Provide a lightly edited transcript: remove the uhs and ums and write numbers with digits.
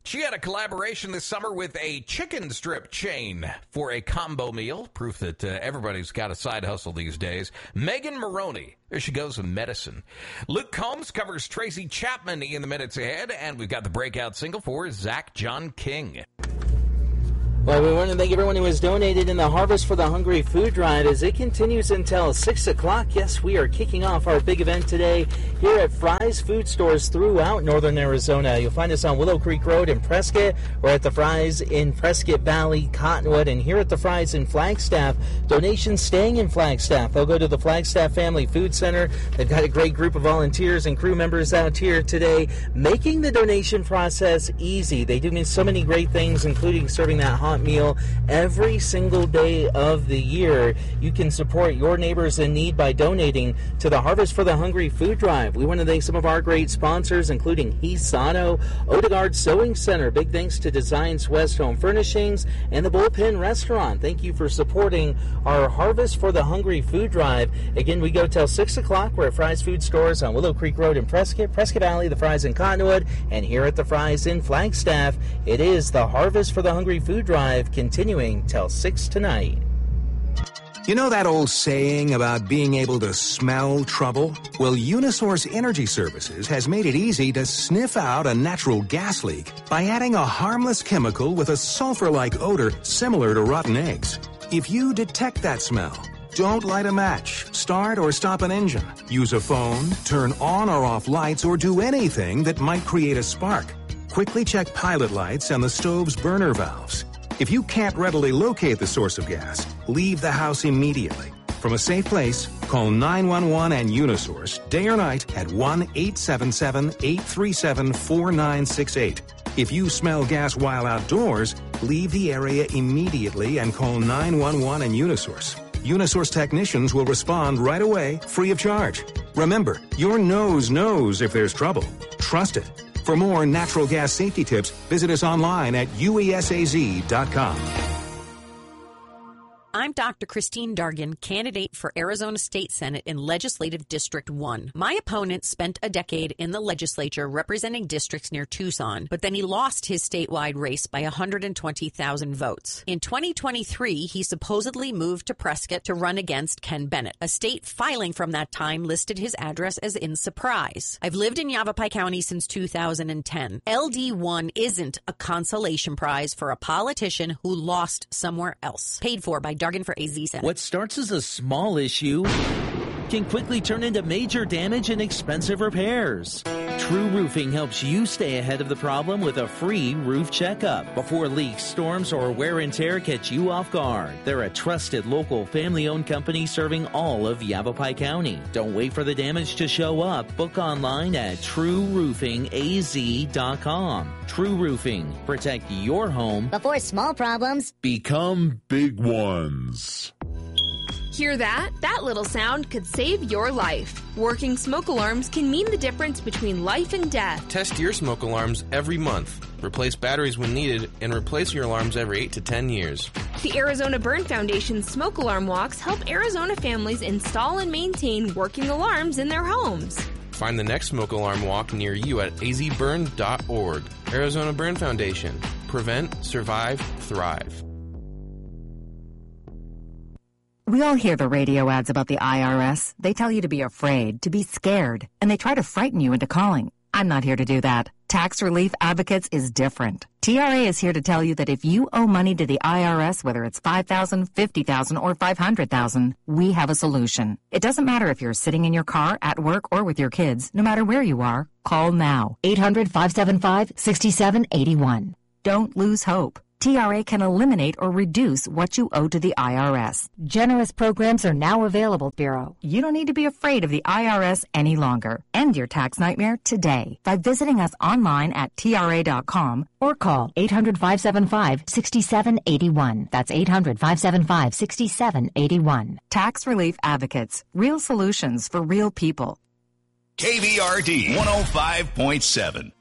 She had a collaboration this summer with a chicken strip chain for a combo meal. Proof that everybody's got a side hustle these days. Megan Moroney. There she goes with medicine. Luke Combs covers Tracy Chapman in the minutes ahead. And we've got the breakout single for Zach John King. Well, we want to thank everyone who has donated in the Harvest for the Hungry food drive as it continues until 6 o'clock. Yes, we are kicking off our big event today here at Fry's Food Stores throughout northern Arizona. You'll find us on Willow Creek Road in Prescott or at the Fry's in Prescott Valley, Cottonwood, and here at the Fry's in Flagstaff. Donations staying in Flagstaff. They'll go to the Flagstaff Family Food Center. They've got a great group of volunteers and crew members out here today making the donation process easy. They do so many great things, including serving that hot meal every single day of the year. You can support your neighbors in need by donating to the Harvest for the Hungry food drive. We want to thank some of our great sponsors, including Hisano, Odegaard Sewing Center. Big thanks to Designs West Home Furnishings and the Bullpen Restaurant. Thank you for supporting our Harvest for the Hungry food drive. Again, we go till 6 o'clock. We're at Fry's Food Stores on Willow Creek Road in Prescott, Prescott Valley, the Fry's in Cottonwood, and here at the Fry's in Flagstaff. It is the Harvest for the Hungry food drive, continuing till 6 tonight. You know that old saying about being able to smell trouble? Well, Unisource Energy Services has made it easy to sniff out a natural gas leak by adding a harmless chemical with a sulfur-like odor similar to rotten eggs. If you detect that smell, don't light a match, start or stop an engine, use a phone, turn on or off lights, or do anything that might create a spark. Quickly check pilot lights and the stove's burner valves. If you can't readily locate the source of gas, leave the house immediately. From a safe place, call 911 and Unisource day or night at 1-877-837-4968. If you smell gas while outdoors, leave the area immediately and call 911 and Unisource. Unisource technicians will respond right away, free of charge. Remember, your nose knows if there's trouble. Trust it. For more natural gas safety tips, visit us online at uesaz.com. I'm Dr. Christine Dargan, candidate for Arizona State Senate in Legislative District 1. My opponent spent a decade in the legislature representing districts near Tucson, but then he lost his statewide race by 120,000 votes. In 2023, he supposedly moved to Prescott to run against Ken Bennett. A state filing from that time listed his address as in Surprise. I've lived in Yavapai County since 2010. LD1 isn't a consolation prize for a politician who lost somewhere else. Paid for by Dargan for AZ Senate. What starts as a small issue can quickly turn into major damage and expensive repairs. True Roofing helps you stay ahead of the problem with a free roof checkup before leaks, storms, or wear and tear catch you off guard. They're a trusted local family-owned company serving all of Yavapai County. Don't wait for the damage to show up. Book online at TrueRoofingAZ.com. True Roofing. Protect your home before small problems become big ones. Hear that? That little sound could save your life. Working smoke alarms can mean the difference between life and death. Test your smoke alarms every month. Replace batteries when needed and replace your alarms every 8 to 10 years. The Arizona Burn Foundation's smoke alarm walks help Arizona families install and maintain working alarms in their homes. Find the next smoke alarm walk near you at azburn.org. Arizona Burn Foundation. Prevent, survive, thrive. We all hear the radio ads about the IRS. They tell you to be afraid, to be scared, and they try to frighten you into calling. I'm not here to do that. Tax Relief Advocates is different. TRA is here to tell you that if you owe money to the IRS, whether it's $5,000, $50,000, or $500,000, we have a solution. It doesn't matter if you're sitting in your car, at work, or with your kids. No matter where you are, call now. 800-575-6781. Don't lose hope. TRA can eliminate or reduce what you owe to the IRS. Generous programs are now available, Bureau. You don't need to be afraid of the IRS any longer. End your tax nightmare today by visiting us online at TRA.com or call 800-575-6781. That's 800-575-6781. Tax Relief Advocates. Real solutions for real people. KVRD 105.7.